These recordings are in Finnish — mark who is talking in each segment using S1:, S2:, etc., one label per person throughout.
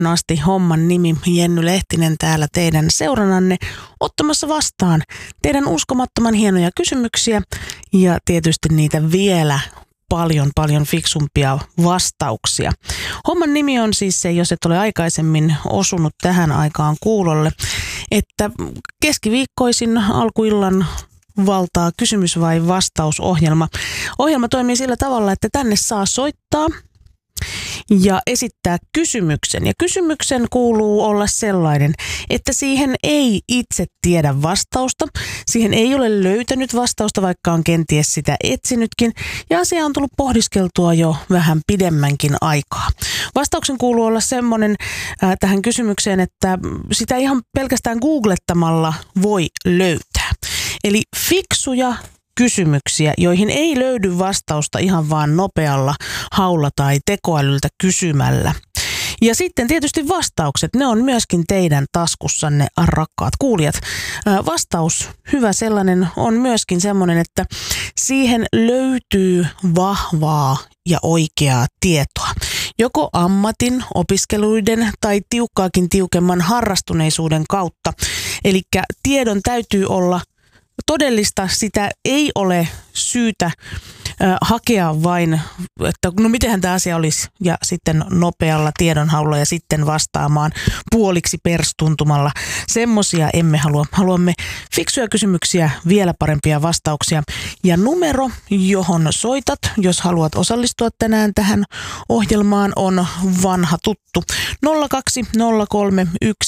S1: Nasti homman nimi, Jenny Lehtinen täällä teidän seurannanne ottamassa vastaan teidän uskomattoman hienoja kysymyksiä ja tietysti niitä vielä paljon fiksumpia vastauksia. Homman nimi on siis se, jos et ole aikaisemmin osunut tähän aikaan kuulolle, että keskiviikkoisin alkuillan valtaa kysymys vai vastausohjelma. Ohjelma toimii sillä tavalla, että tänne saa soittaa ja esittää kysymyksen. Ja kysymyksen kuuluu olla sellainen, että siihen ei itse tiedä vastausta. Siihen ei ole löytänyt vastausta, vaikka on kenties sitä etsinytkin. Ja asia on tullut pohdiskeltua jo vähän pidemmänkin aikaa. Vastauksen kuuluu olla semmoinen tähän kysymykseen, että sitä ihan pelkästään googlettamalla voi löytää. Eli fiksuja kysymyksiä, joihin ei löydy vastausta ihan vaan nopealla haulla tai tekoälyltä kysymällä. Ja sitten tietysti vastaukset, ne on myöskin teidän taskussanne, rakkaat kuulijat. Vastaus, hyvä sellainen, on myöskin semmoinen, että siihen löytyy vahvaa ja oikeaa tietoa. Joko ammatin, opiskeluiden tai tiukkaakin tiukemman harrastuneisuuden kautta. Eli tiedon täytyy olla todellista, sitä ei ole syytä hakea vain, että no mitenhän tämä asia olisi, ja sitten nopealla tiedonhaulla ja sitten vastaamaan puoliksi perstuntumalla. Semmoisia emme halua. Haluamme fiksuja kysymyksiä, vielä parempia vastauksia. Ja numero, johon soitat, jos haluat osallistua tänään tähän ohjelmaan, on vanha tuttu. 0203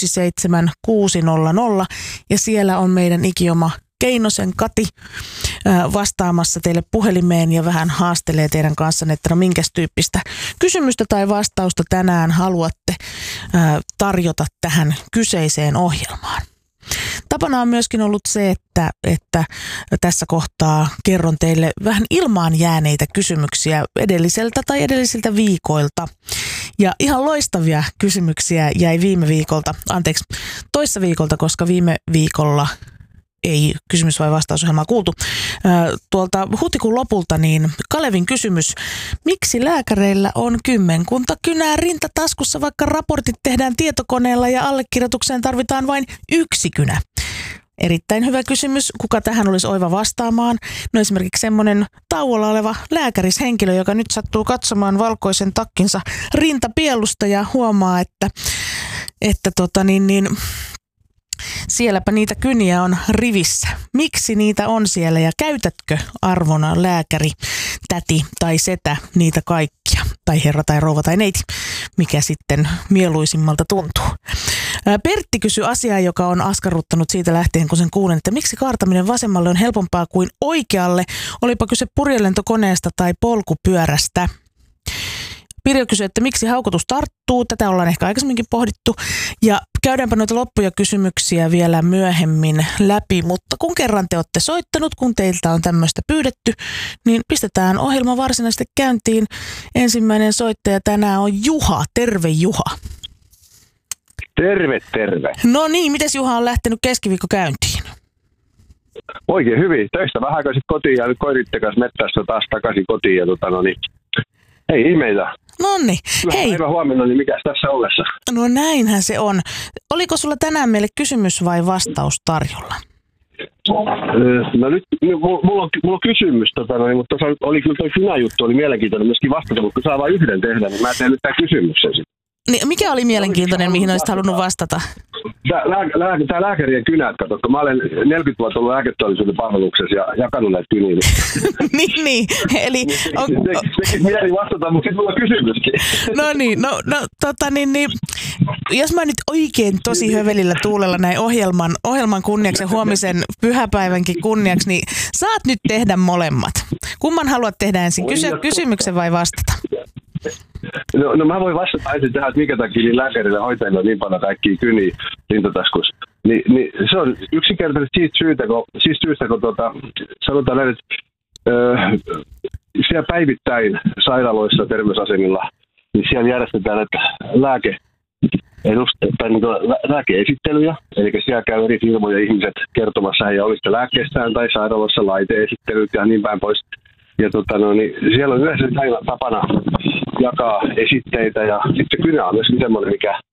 S1: 17600 ja siellä on meidän ikioma Keinosen Kati vastaamassa teille puhelimeen ja vähän haastelee teidän kanssanne, että no minkäs tyyppistä kysymystä tai vastausta tänään haluatte tarjota tähän kyseiseen ohjelmaan. Tapana on myöskin ollut se, että tässä kohtaa kerron teille vähän ilmaan jääneitä kysymyksiä edellisiltä viikoilta. Ja ihan loistavia kysymyksiä jäi toissa viikolta, koska viime viikolla ei kysymys vai vastausohjelmaa kuultu. Tuolta huhtikuun lopulta niin Kalevin kysymys. Miksi lääkäreillä on kymmenkunta kynää rintataskussa, vaikka raportit tehdään tietokoneella ja allekirjoitukseen tarvitaan vain yksi kynä? Erittäin hyvä kysymys. Kuka tähän olisi oiva vastaamaan? No esimerkiksi semmoinen tauolla oleva lääkärishenkilö, joka nyt sattuu katsomaan valkoisen takkinsa rintapielusta ja huomaa, että sielläpä niitä kyniä on rivissä. Miksi niitä on siellä ja käytätkö arvona lääkäri, täti tai setä niitä kaikkia? Tai herra tai rouva tai neiti, mikä sitten mieluisimmalta tuntuu. Pertti kysyi asiaa, joka on askarruttanut siitä lähtien, kun sen kuulen, että miksi kaartaminen vasemmalle on helpompaa kuin oikealle, olipa kyse purjelentokoneesta tai polkupyörästä. Pirjo kysyi, että miksi haukotus tarttuu. Tätä ollaan ehkä aikaisemminkin pohdittu. Ja käydäänpä noita loppuja kysymyksiä vielä myöhemmin läpi. Mutta kun kerran te olette soittanut, kun teiltä on tämmöistä pyydetty, niin pistetään ohjelma varsinaisesti käyntiin. Ensimmäinen soittaja tänään on Juha. Terve Juha.
S2: Terve.
S1: No niin, mites Juha on lähtenyt keskiviikko käyntiin?
S2: Oikein hyvin. Töistä vähän aikaa sitten kotiin ja nyt koiritte kanssa mettässä taas takaisin kotiin. Ja ei ihmeitä.
S1: Nonni, hei.
S2: Päivä huomenna, niin mikäs tässä ollessa?
S1: No näinhän se on. Oliko sulla tänään meille kysymys vai vastaus tarjolla?
S2: No nyt mulla on kysymys, mutta oli kyllä toi kynäjuttu, oli mielenkiintoinen myöskin vastata, mutta kun saa vain yhden tehdä, niin mä teen nyt tämän kysymyksen sitten.
S1: Niin, mikä oli mielenkiintoinen, mihin olisit halunnut vastata?
S2: Tämä lääkärien kynät, katsotko. Mä olen 40 vuotta ollut lääketeollisuuden palveluksessa ja jakanut näitä kyniä.
S1: niin. Eli
S2: tekisi mieli vastata, mutta sitten mulla on kysymyskin.
S1: No niin, jos mä nyt oikein tosi hövelillä tuulella näin ohjelman kunniaksi ja huomisen pyhäpäivänkin kunniaksi, niin saat nyt tehdä molemmat. Kumman haluat tehdä ensin, kysymyksen vai vastata?
S2: No mä voin vastata ensin tähän, että minkä takia niin lääkärillä ja hoitajilla on niin paljon kaikkia kyniä rintataskussa. Niin se on yksinkertaisesti siitä syystä, kun sanotaan näin, että siellä päivittäin sairaaloissa, terveysasemilla, niin siellä järjestetään näitä lääkeesittelyjä. Eli siellä käy eri firmoja ihmiset kertomassa heidän omista lääkkeistään tai sairaalassa laite-esittelyt ja niin päin pois. Ja siellä on yleensä tapana jakaa esitteitä ja sitten kynä on myöskin semmoinen, mikä